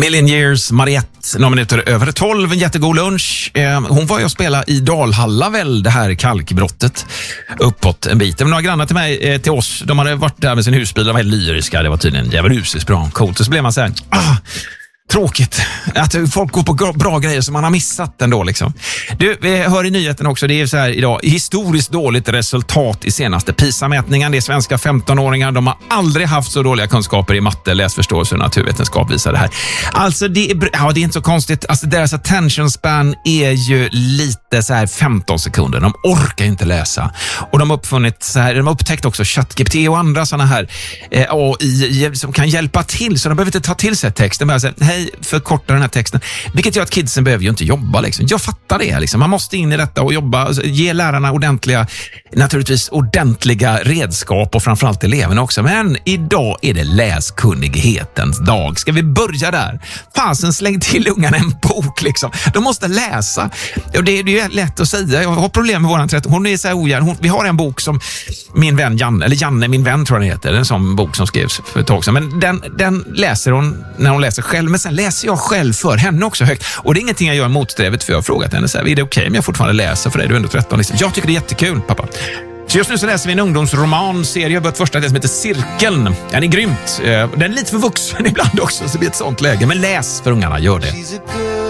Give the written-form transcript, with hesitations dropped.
Million Years, Mariette, några minuter över 12, en jättegod lunch. Hon var ju och spela i Dalhalla väl, det här kalkbrottet, uppåt en bit. Men några grannar till mig, till oss, de hade varit där med sin husbil, de var helt lyriska, det var tydligen jävligt bra, coolt. Och så blev man så här, tråkigt att folk går på bra grejer som man har missat ändå liksom. Du, vi hör i nyheten också, det är så här idag, historiskt dåligt resultat i senaste PISA-mätningen. Det är svenska 15-åringar, de har aldrig haft så dåliga kunskaper i matte, läsförståelse och naturvetenskap, visar det här. Alltså det är inte så konstigt, alltså deras attention span är ju lite så här 15 sekunder, de orkar inte läsa. Och de har uppfunnit så här, de har upptäckt också ChatGPT och andra sådana här AI som kan hjälpa till, så de behöver inte ta till sig texten, bara säga hej, förkorta den här texten. Vilket gör att kidsen behöver ju inte jobba liksom. Jag fattar det liksom. Man måste in i detta och jobba, ge lärarna ordentliga redskap och framförallt eleverna också. Men idag är det läskunnighetens dag. Ska vi börja där? Fasen, släng till ungarna en bok liksom. De måste läsa. Och det är ju lätt att säga. Jag har problem med våran 13. Hon är så här ogärn. Vi har en bok som min vän Janne, min vän tror jag den heter. En sån bok som skrevs för ett tag sedan. Men den läser hon när hon läser själv. Men sen läser jag själv för henne också högt. Och det är ingenting jag gör motsträvigt, för jag har frågat henne så här, är det okej om jag fortfarande läser för dig? Du är ändå 13 liksom. Jag tycker det är jättekul, pappa. Så just nu så läser vi en ungdomsromanserie. Jag har börjat första som heter Cirkeln. Den är grymt. Den är lite för vuxen ibland också, så det blir ett sånt läge. Men läs för ungarna, gör det.